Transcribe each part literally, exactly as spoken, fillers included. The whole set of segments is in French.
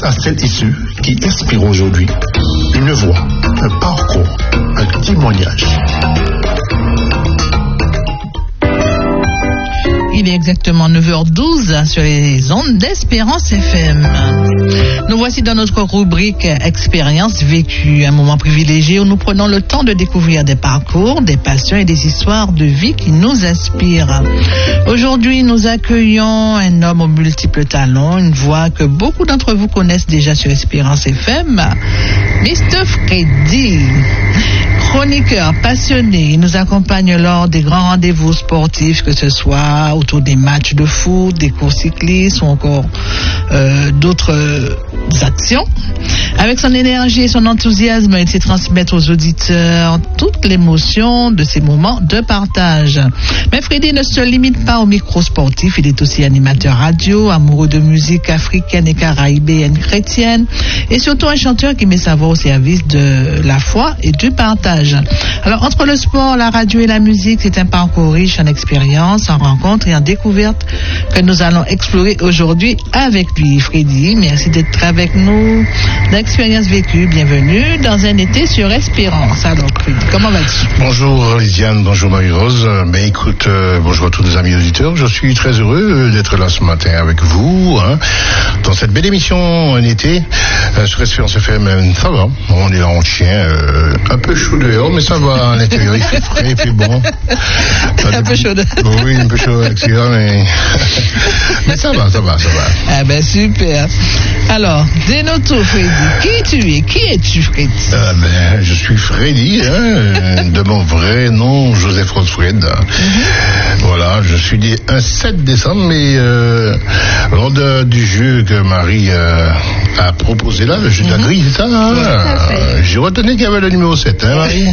à celles et ceux qui inspirent aujourd'hui. Une voix, un parcours, un témoignage. Il est exactement neuf heures douze sur les ondes d'Espérance F M. Nous voici dans notre rubrique Expérience vécue, un moment privilégié où nous prenons le temps de découvrir des parcours, des passions et des histoires de vie qui nous inspirent. Aujourd'hui, nous accueillons un homme aux multiples talents, une voix que beaucoup d'entre vous connaissent déjà sur Espérance F M, mister Freddy. Chroniqueur passionné, il nous accompagne lors des grands rendez-vous sportifs, que ce soit autour des matchs de foot, des courses cyclistes ou encore euh, d'autres euh, actions. Avec son énergie et son enthousiasme, il sait transmettre aux auditeurs toute l'émotion de ces moments de partage. Mais Freddy ne se limite pas au micro sportif, il est aussi animateur radio, amoureux de musique africaine et caraïbéenne chrétienne, et surtout un chanteur qui met sa voix au service de la foi et du partage. Alors, entre le sport, la radio et la musique, c'est un parcours riche en expériences, en rencontres et en découvertes que nous allons explorer aujourd'hui avec lui. Freddy, merci d'être avec nous. D'expérience vécue, bienvenue dans un été sur Espérance. Alors, Freddy, comment vas-tu? Bonjour Lydiane, bonjour Marie-Rose. Ben écoute, euh, bonjour à tous les amis auditeurs. Je suis très heureux d'être là ce matin avec vous, hein, dans cette belle émission en été euh, sur Espérance F M. Ça va, on est là, on tient, euh, un peu chaud dehors, mais ça va, à l'intérieur il fait frais, il fait bon. Un de... peu chaud dehors. Oui, un peu chaud à l'extérieur, mais... mais ça va, ça va, ça va. Ah ben super. Alors, dis-nous tout, Freddy. Qui tu es? Qui es-tu, Freddy? euh, ben, Je suis Freddy, hein, de mon vrai nom, Joseph Rosfred. Mm-hmm. Voilà, je suis né un sept décembre, mais euh, lors de, du jeu que Marie euh, a proposé là, le jeu mm-hmm. de la grille, c'est ça, hein, euh, j'ai retenu qu'il y avait le numéro sept, hein, Marie?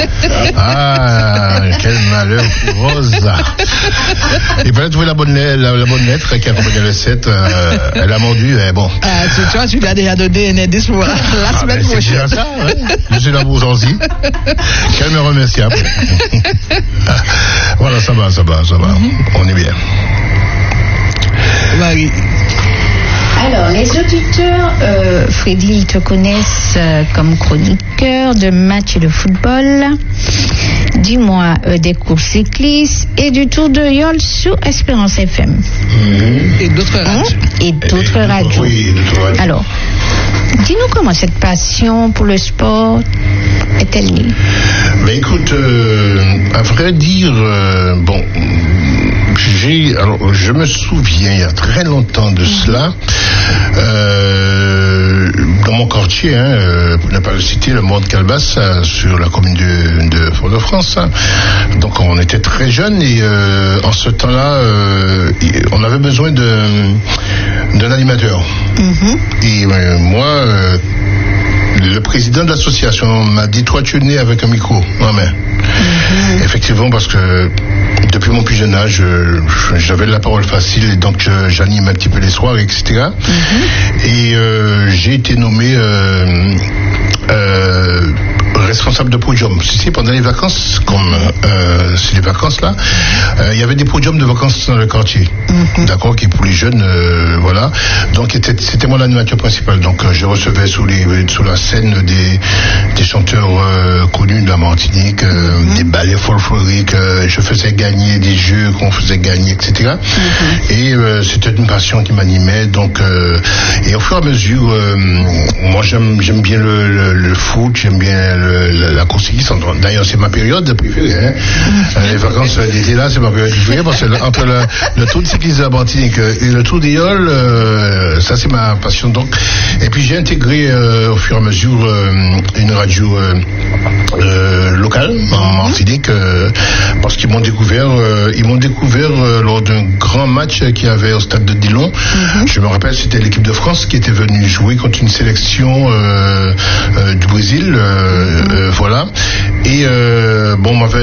Ah, quel malheur pour Rose. Il fallait trouver la bonne, la, la bonne lettre qui accompagnait le sept. Euh, elle a mordu, mais bon. Ah, tu vois, tu lui as déjà donné un indice pour la ah, semaine ben, prochaine. C'est déjà ça, ouais. Je suis là pour aujourd'hui. Quel me remerciable. Voilà, ça va, ça va, ça va. Mm-hmm. On est bien. Marie. Alors, les auditeurs, euh, Freddy, ils te connaissent euh, comme chroniqueur de matchs de football, dis-moi, euh, des courses cyclistes et du Tour de Yol sur Espérance F M. Mmh. Et d'autres radios. Hein? Et d'autres et radios. Oui, d'autres radios. Alors, dis-nous comment cette passion pour le sport est-elle née? Mais écoute, euh, à vrai dire, euh, bon, j'ai, alors, je me souviens, il y a très longtemps de mmh. cela, euh, dans mon quartier, hein, euh, pour ne pas le citer, le Mont de Calbas, euh, sur la commune de, de Fort-de-France. Hein. Donc on était très jeunes et euh, en ce temps-là, euh, on avait besoin de, d'un animateur. Mm-hmm. Et euh, moi, euh, le président de l'association m'a dit, toi tu es né avec un micro en main. Mm-hmm. Effectivement, parce que depuis mon plus jeune âge, euh, j'avais la parole facile et donc je, j'anime un petit peu les soirs, et cetera. Mm-hmm. Et euh, j'ai été nommé euh, euh, responsable de podium. Si, pendant les vacances, comme euh, c'est les vacances là, euh, il y avait des podiums de vacances dans le quartier. Mm-hmm. D'accord, qui pour les jeunes, euh, voilà. Donc c'était, c'était moi l'animateur principal. Donc euh, je recevais sous les sous la scène des des chanteurs euh, connus de la Martinique, euh, mm-hmm. des ballets folkloriques. Euh, je faisais gagner des jeux qu'on faisait gagner, et cetera. Mm-hmm. Et euh, c'était une passion qui m'animait. Donc euh, et au fur et à mesure, euh, moi j'aime j'aime bien le, le, le foot, j'aime bien le, la, la course cycliste. D'ailleurs c'est ma période préférée. Hein. Mm-hmm. Les vacances d'été là, c'est ma période préférée parce que entre le, le tour de cycliste de la Martinique et le tour des Yoles, euh, ça c'est ma passion. Donc et puis j'ai intégré euh, au fur et à mesure euh, une radio euh, euh, locale en Martinique euh, parce qu'ils m'ont découvert euh, ils m'ont découvert euh, lors d'un grand match qu'il y avait au stade de Dillon. Mm-hmm. Je me rappelle, c'était l'équipe de France qui était venue jouer contre une sélection euh, euh, du Brésil, euh, mm-hmm. euh, voilà. Et euh, bon, on m'avait